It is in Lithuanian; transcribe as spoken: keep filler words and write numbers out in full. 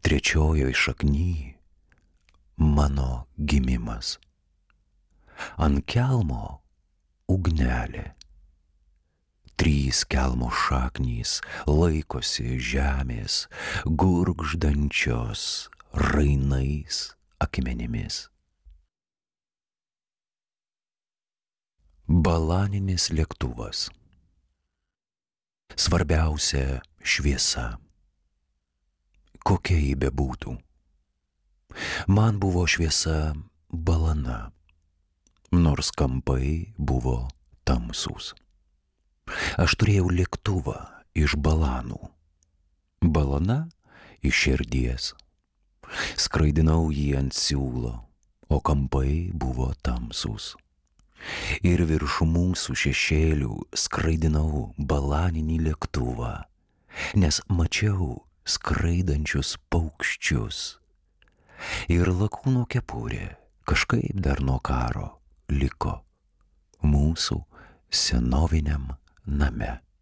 trečiojoj šakny mano gimimas. Ant kelmo ugnelė. Trys kelmo šaknys laikosi žemės, gurgždančios rainais akmenimis. Balaninis lėktuvas. Svarbiausia šviesa. Kokia ji bebūtų. Man buvo šviesa balana, nors kampai buvo tamsūs. Aš turėjau lėktuvą iš balanų. Balana iš širdies. Skraidinau jį ant siūlo, o kampai buvo tamsūs. Ir virš mūsų šešėlių skraidinau balaninį lėktuvą, nes mačiau skraidančius paukščius. Ir lakūno kepurė kažkaip dar nuo karo liko mūsų senoviniam name.